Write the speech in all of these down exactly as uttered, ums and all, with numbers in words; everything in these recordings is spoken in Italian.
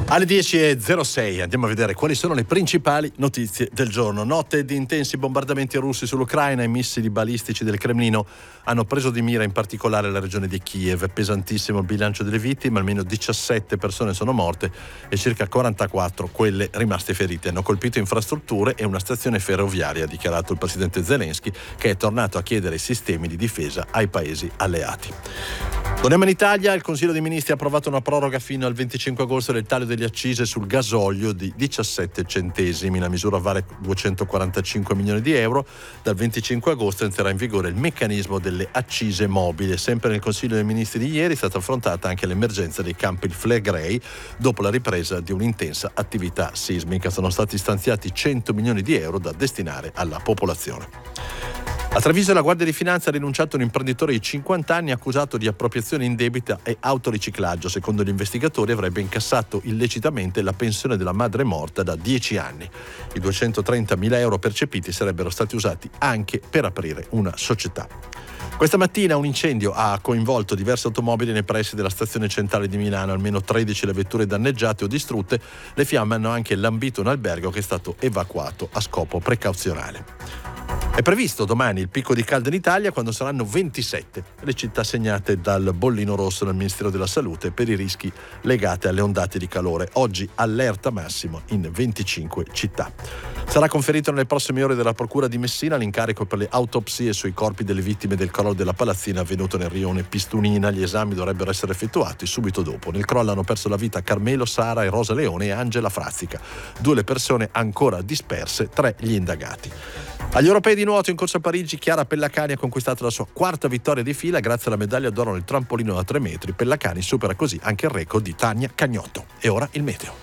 Alle dieci e zero sei andiamo a vedere quali sono le principali notizie del giorno. Notte di intensi bombardamenti russi sull'Ucraina. I missili balistici del Cremlino hanno preso di mira in particolare la regione di Kiev. Pesantissimo il bilancio delle vittime, almeno diciassette persone sono morte e circa quarantaquattro quelle rimaste ferite. Hanno colpito infrastrutture e una stazione ferroviaria, ha dichiarato il presidente Zelensky, che è tornato a chiedere sistemi di difesa ai paesi alleati. Torniamo in Italia. Il Consiglio dei Ministri ha approvato una proroga fino al venticinque agosto del taglio delle accise sul gasolio di diciassette centesimi. La misura vale duecentoquarantacinque milioni di euro. Dal venticinque agosto entrerà in vigore il meccanismo delle accise mobili. Sempre nel Consiglio dei Ministri di ieri è stata affrontata anche l'emergenza dei campi Flegrei dopo la ripresa di un'intensa attività sismica. Sono stati stanziati cento milioni di euro da destinare alla popolazione. A Treviso la Guardia di Finanza ha rinunciato un imprenditore di cinquanta anni accusato di appropriazione indebita e autoriciclaggio. Secondo gli investigatori avrebbe incassato illecitamente la pensione della madre morta da dieci anni. I duecentotrentamila euro percepiti sarebbero stati usati anche per aprire una società. Questa mattina un incendio ha coinvolto diverse automobili nei pressi della stazione centrale di Milano, almeno tredici le vetture danneggiate o distrutte. Le fiamme hanno anche lambito un albergo che è stato evacuato a scopo precauzionale. È previsto domani il picco di caldo in Italia, quando saranno ventisette le città segnate dal bollino rosso del Ministero della Salute per i rischi legati alle ondate di calore. Oggi allerta massimo in venticinque città. Sarà conferito nelle prossime ore dalla Procura di Messina l'incarico per le autopsie sui corpi delle vittime del crollo della palazzina avvenuto nel rione Pistunina. Gli esami dovrebbero essere effettuati subito dopo. Nel crollo hanno perso la vita Carmelo, Sara e Rosa Leone e Angela Frazzica. Due le persone ancora disperse, tre gli indagati. Agli europei di nuoto in corsa a Parigi, Chiara Pellacani ha conquistato la sua quarta vittoria di fila grazie alla medaglia d'oro nel trampolino da tre metri. Pellacani supera così anche il record di Tania Cagnotto. E ora il meteo.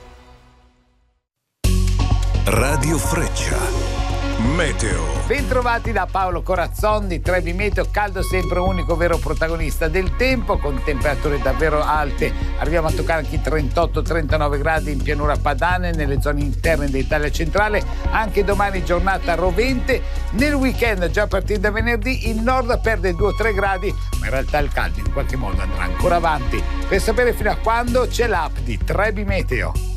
Radio Freccia. Meteo. Bentrovati da Paolo Corazzon di Trebi Meteo. Caldo sempre unico vero protagonista del tempo, con temperature davvero alte. Arriviamo a toccare anche i trentotto trentanove gradi in pianura padane, nelle zone interne dell'Italia centrale. Anche domani giornata rovente. Nel weekend, già a partire da venerdì, il nord perde due o tre gradi, ma in realtà il caldo in qualche modo andrà ancora avanti. Per sapere fino a quando, c'è l'app di Trebi Meteo.